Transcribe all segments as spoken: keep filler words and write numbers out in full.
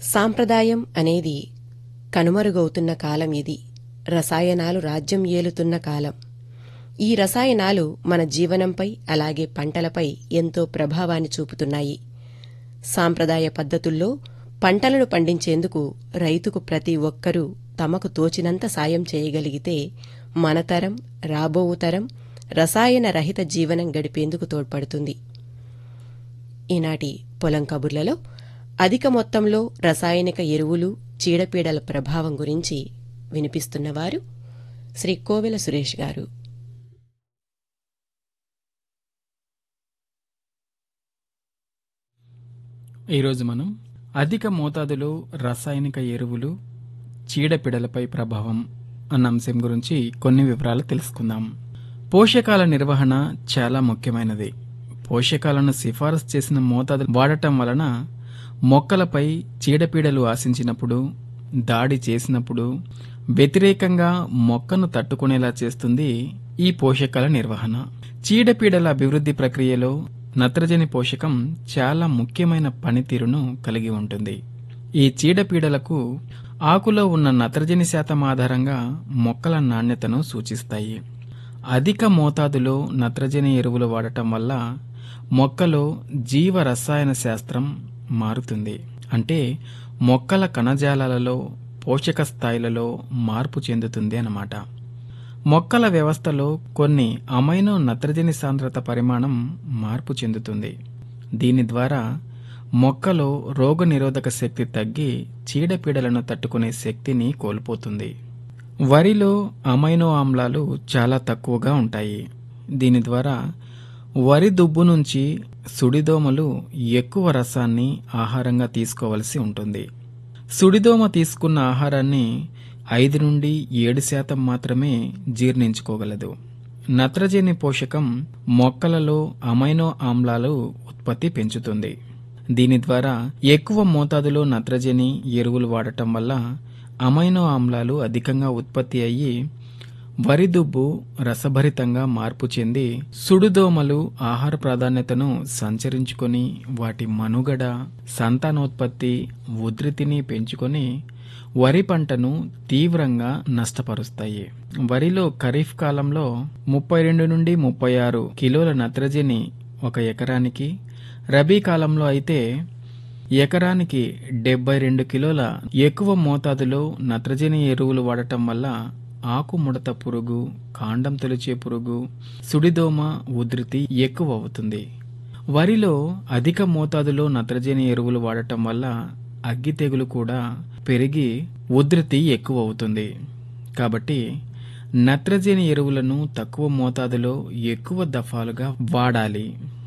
సాంప్రదాయం అనేది కనుమరుగవుతున్న కాలం ఇది. రసాయనాలు రాజ్యం ఏలుతున్న కాలం. ఈ రసాయనాలు మన జీవనంపై అలాగే పంటలపై ఎంతో ప్రభావాన్ని చూపుతున్నాయి. సాంప్రదాయ పద్ధతుల్లో పంటలను పండించేందుకు రైతుకు ప్రతి ఒక్కరూ తమకు తోచినంత సాయం చేయగలిగితే మన తరం, రాబోవు తరం రసాయన రహిత జీవనం గడిపేందుకు తోడ్పడుతుంది. ఈనాటి పొలం కబుర్లలో అధిక మొత్తంలో రసాయనిక ఎరువులు, చీడపీడల ప్రభావం గురించి వినిపిస్తున్నవారు శ్రీ కోవెల సురేష్ గారు. ఈరోజు మనం అధిక మోతాదులో రసాయనిక ఎరువులు, చీడపీడలపై ప్రభావం అన్న అంశం గురించి కొన్ని వివరాలు తెలుసుకుందాం. పోషకాల నిర్వహణ చాలా ముఖ్యమైనది. పోషకాలను సిఫారసు చేసిన మోతాదు వాడటం వలన మొక్కలపై చీడపీడలు ఆశించినప్పుడు, దాడి చేసినప్పుడు వ్యతిరేకంగా మొక్కను తట్టుకునేలా చేస్తుంది ఈ పోషకాల నిర్వహణ. చీడపీడల అభివృద్ధి ప్రక్రియలో నత్రజని పోషకం చాలా ముఖ్యమైన పనితీరును కలిగి ఉంటుంది. ఈ చీడపీడలకు ఆకులో ఉన్న నత్రజని శాతం ఆధారంగా మొక్కల నాణ్యతను సూచిస్తాయి. అధిక మోతాదులో నత్రజని ఎరువులు వాడటం వల్ల మొక్కలో జీవ రసాయన శాస్త్రం మారుతుంది. అంటే మొక్కల కణజాలాలలో పోషక స్థాయిలలో మార్పు చెందుతుంది అన్నమాట. మొక్కల వ్యవస్థలో కొన్ని అమైనో నత్రజని సాంద్రత పరిమాణం మార్పు చెందుతుంది. దీని ద్వారా మొక్కలో రోగనిరోధక శక్తి తగ్గి చీడపీడలను తట్టుకునే శక్తిని కోల్పోతుంది. వరిలో అమైనో ఆమ్లాలు చాలా తక్కువగా ఉంటాయి. దీని ద్వారా వరి దుబ్బు నుంచి సుడిదోమలు ఎక్కువ రసాన్ని ఆహారంగా తీసుకోవలసి ఉంటుంది. సుడిదోమ తీసుకున్న ఆహారాన్ని ఐదు నుండి ఏడు శాతం మాత్రమే జీర్ణించుకోగలదు. నత్రజని పోషకం మొక్కలలో అమైనో ఆమ్లాలు ఉత్పత్తి పెంచుతుంది. దీని ద్వారా ఎక్కువ మోతాదులో నత్రజని ఎరువులు వాడటం వల్ల అమైనో ఆమ్లాలు అధికంగా ఉత్పత్తి అయ్యి వరి దుబ్బు రసభరితంగా మార్పు చెంది సుడిదోమలు ఆహార ప్రాధాన్యతను సంచరించుకొని వాటి మనుగడ, సంతానోత్పత్తి, ఉధృతిని పెంచుకొని వరి పంటను తీవ్రంగా నష్టపరుస్తాయి. వరిలో ఖరీఫ్ కాలంలో ముప్పై రెండు నుండి ముప్పై ఆరు కిలోల నత్రజని ఒక ఎకరానికి, రబీ కాలంలో అయితే ఎకరానికి డెబ్బై రెండు కిలోల ఎక్కువ మోతాదులో నత్రజని ఎరువులు వాడటం వల్ల ఆకుముడత పురుగు, కాండం తొలిచే పురుగు, సుడిదోమ ఉధృతి ఎక్కువ అవుతుంది. వరిలో అధిక మోతాదులో నత్రజని ఎరువులు వాడటం వల్ల అగ్గి తెగులు కూడా పెరిగి ఉధృతి ఎక్కువ అవుతుంది. కాబట్టి నత్రజని ఎరువులను తక్కువ మోతాదులో ఎక్కువ దఫాలుగా వాడాలి.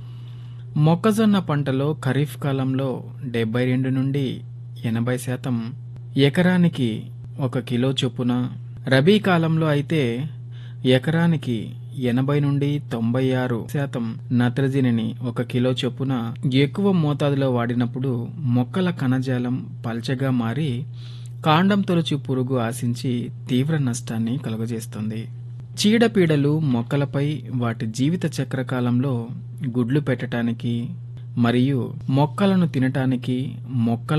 మొక్కజొన్న పంటలో ఖరీఫ్ కాలంలో డెబ్బై రెండు నుండి ఎనభై శాతం ఎకరానికి ఒక కిలో చొప్పున, రబీ కాలంలో అయితే ఎకరానికి ఎనభై నుండి తొంభై ఆరు శాతం నత్రజనిని ఒక కిలో చొప్పున ఎక్కువ మోతాదులో వాడినప్పుడు మొక్కల కణజాలం పల్చగా మారి కాండం తొలచు పురుగు ఆశించి తీవ్ర నష్టాన్ని కలుగజేస్తుంది. చీడపీడలు మొక్కలపై వాటి జీవిత చక్రకాలంలో గుడ్లు పెట్టడానికి మరియు మొక్కలను తినటానికి మొక్కల